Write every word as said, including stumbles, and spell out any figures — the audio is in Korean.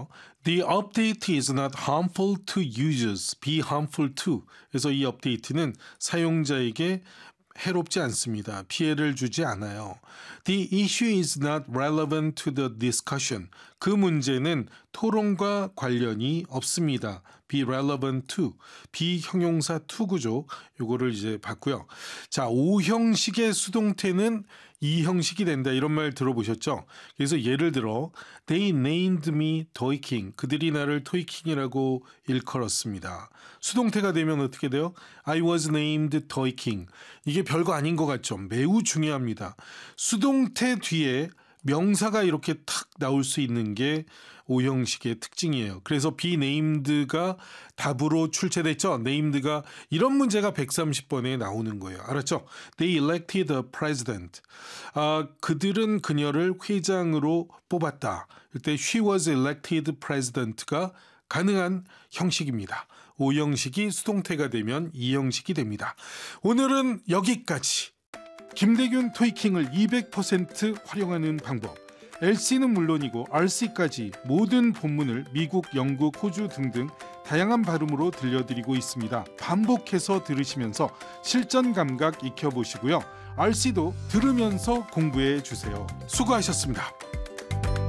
The update is not harmful to users. Be harmful to. 그래서 이 업데이트는 사용자에게 해롭지 않습니다. 피해를 주지 않아요. The issue is not relevant to the discussion. 그 문제는 토론과 관련이 없습니다. Be relevant to. 비형용사 to구죠. 요거를 이제 봤고요. 자, 오 형식의 수동태는 이 형식이 된다. 이런 말 들어보셨죠? 그래서 예를 들어 They named me Toy King. 그들이 나를 토이 킹이라고 일컬었습니다. 수동태가 되면 어떻게 돼요? I was named Toy King. 이게 별거 아닌 것 같죠? 매우 중요합니다. 수동태 뒤에 명사가 이렇게 탁 나올 수 있는 게 오 형식의 특징이에요. 그래서 be named가 답으로 출제됐죠. named가 이런 문제가 백삼십 번에 나오는 거예요. 알았죠? They elected a president. 아, 그들은 그녀를 회장으로 뽑았다. 이때 she was elected president가 가능한 형식입니다. 오 형식이 수동태가 되면 이 형식이 됩니다. 오늘은 여기까지. 김대균 토이킹을 이백 퍼센트 활용하는 방법. 엘씨는 물론이고 알씨까지 모든 본문을 미국, 영국, 호주 등등 다양한 발음으로 들려드리고 있습니다. 반복해서 들으시면서 실전 감각 익혀보시고요. 알씨도 들으면서 공부해 주세요. 수고하셨습니다.